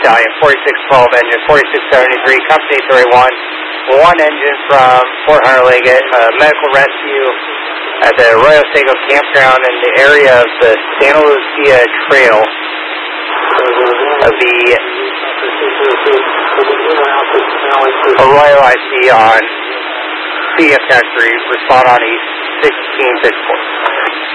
Stallion, 4612 engine, 4673, Company 31, one engine from Fort Hunter Liggett, medical rescue at the Arroyo Seco Campground in the area of the Santa Lucia Trail of the Arroyo IC on CF 3, respond on East 1664.